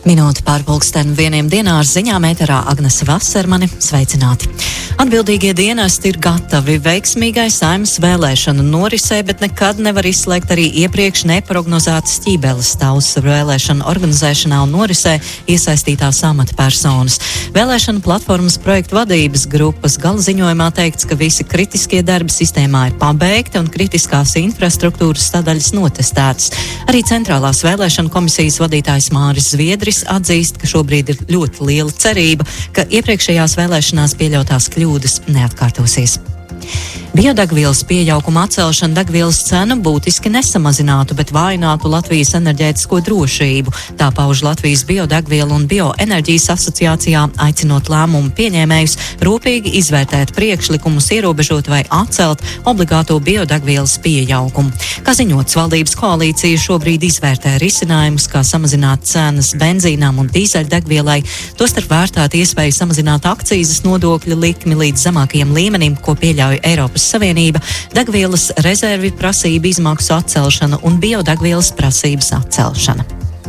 Minūte pār pulksteni 1 dienā ar ziņām ēterā Agnese Vasermane. Sveicināti! Atbildīgie dienesti ir gatavi veiksmīgai Saeimas vēlēšanu norisē, bet nekad nevar izslēgt arī iepriekš neprognozētas ķībeles stāvus vēlēšanu organizēšanā un norisē iesaistītās amatpersonas. Vēlēšanu platformas projektu vadības grupas gala ziņojumā teikts, ka visi kritiskie darbi sistēmā ir pabeigti un kritiskās infrastruktūras sadaļas notestētas. Arī centrālās vēlēšanu komisijas vadītājs Māris Zviedris atzīst, ka šobrīd ir ļoti liela cerība, ka iepriekšējās vēlēšanās pieļautās kļūdas neatkārtosies. Biodegvielas piejaukuma atcelšana degvielas cenu būtiski nesamazinātu, bet vājinātu Latvijas enerģētisko drošību. Tā pauž Latvijas biodegvielu un bioenerģijas asociācijā, aicinot lēmumu pieņēmējus rūpīgi izvērtēt priekšlikumus, ierobežot vai atcelt obligāto biodegvielas pieaugumu. Kā ziņots, valdības koalīcija šobrīd izvērtē risinājumus, kā samazināt cenas benzīnām un dīzeļdegvielai, tostarp vērtēt iespēju samazināt akcīzes nodokļa likmi līdz zemākajiem līmenim, ko pieļauj Eiropas Savienība, degvielas rezervi prasību izmaksu atcelšana un biodegvielas prasības atcelšana.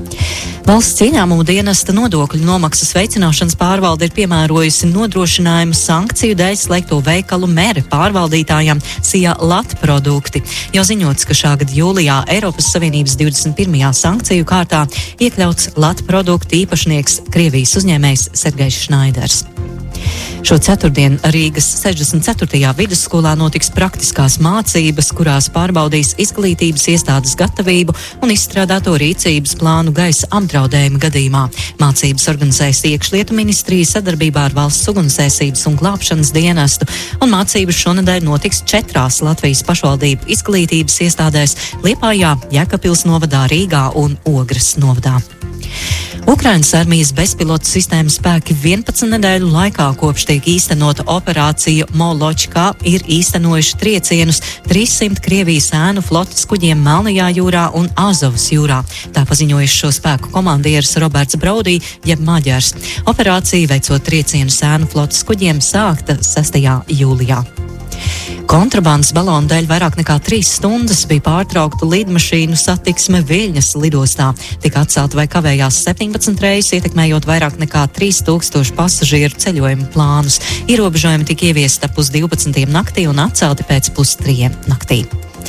Valsts ieņēmumu dienesta nodokļu nomaksas veicināšanas pārvalde ir piemērojusi nodrošinājumu sankciju dēļ slēgto veikalu Mere pārvaldītājam Sija Latprodukti. Jau ziņots, ka šā gada jūlijā Eiropas Savienības 21. sankciju kārtā iekļauts Latprodukti īpašnieks Krievijas uzņēmējs Sergejs Šnaiders. Šo ceturtdienu Rīgas 64. vidusskolā notiks praktiskās mācības, kurās pārbaudīs izglītības iestādes gatavību un izstrādāto rīcības plānu gaisa apdraudējuma gadījumā. Mācības organizēs Iekšlietu ministrija sadarbībā ar Valsts ugunsdzēsības un glābšanas dienestu, un mācības šonedēļ notiks 4 Latvijas pašvaldību izglītības iestādēs – Liepājā, Jēkabpils novadā, Rīgā un Ogres novadā. Ukrainas armijas bezpilotu sistēmu spēki 11 nedēļu laikā, kopš tiek īstenota operācija Moločkā, ir īstenojuši triecienus 300 Krievijas ēnu flotes kuģiem Melnajā jūrā un Azovas jūrā. Tā paziņojis šo spēku komandieris Roberts Braudī, jeb Maģers. Operācija veicot triecienus ēnu flotes kuģiem sākta 6. jūlijā. Kontrabandas balonu dēļ vairāk nekā 3 stundas bija pārtraukta lidmašīnu satiksme Viļņas lidostā. Tika atcelta vai kavējās 17 reizes, ietekmējot vairāk nekā 3000 pasažieru ceļojumu plānus. Ierobežojumi tika ieviesti ap 12 naktī un atcelti pēc 2:30 naktī.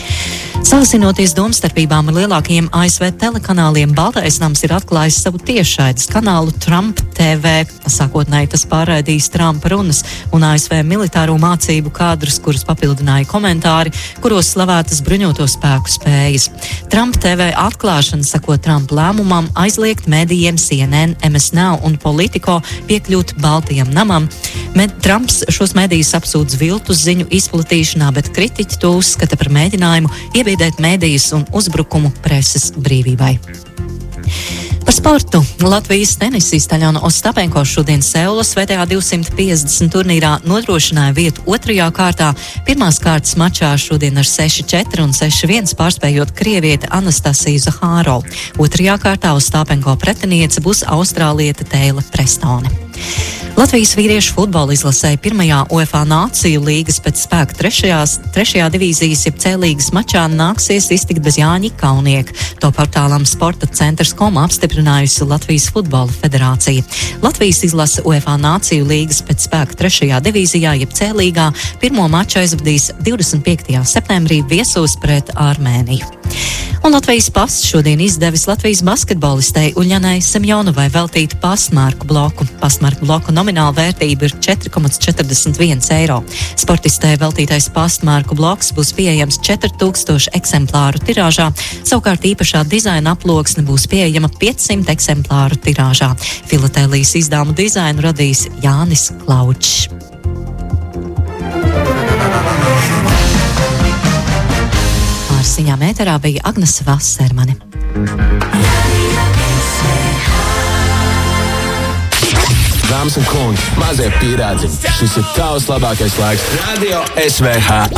Sāsinoties domstarpībām ar lielākajiem ASV telekanāliem, Baltais nams ir atklājis savu tiešraides kanālu Trump TV. Sākotnēji tas pārraidījis Trumpa runas un ASV militāro mācību kadrus, kurus papildināja komentāri, kuros slavētas bruņoto spēku spējas. Trump TV atklāšana sako Trumpa lēmumam aizliegt medijiem CNN, MS Now un Politico piekļūt Baltajam namam. Trumps šos medijus apsūdz viltus ziņu izplatīšanā, bet kritiķi to uzskata par mēģinājumu iebiedēt medijus un uzbrukumu preses brīvībai. Par sportu. Latvijas tenisiste Aļona Ostapenko šodien Seulas VTA 250 turnīrā nodrošināja vietu 2. kārtā. Pirmās kārtas mačā šodien ar 6-4 un 6-1 pārspējot krievieti Anastasiju Zahārovu. 2. kārtā Ostapenko pretiniece būs austrāliete Teila Prestone. Latvijas vīriešu futbola izlasē 1. UEFA Nāciju līgas pēc spēka 3. divīzijas jeb C līgas mačā nāksies iztikt bez Jāņa Kaunieka. To portālam Sporta centrs.com apstiprinājusi Latvijas futbola federācija. Latvijas izlase UEFA Nāciju līgas pēc spēka 3. divīzijā jeb C līgā pirmo maču aizvadīs 25. septembrī viesos pret Armēniju. Un Latvijas pasts šodien izdevis Latvijas basketbolistei Uļņanai Semjonovai veltītu pastmarku bloku. Pastmarku bloka nomināla vērtība ir 4,41 eiro. Sportistei veltītais pastmarku bloks būs pieejams 4000 eksemplāru tirāžā, savukārt īpašā dizaina aploksne būs pieejama 500 eksemplāru tirāžā. Filatēlijas izdevumu dizainu radīs Jānis Klaučs. Ziņām ēterā bija Agnese Vasermane. Dāmas un kungi, mazie pīrādziņi, šis ir tavs labākais laiks. Radio SVH.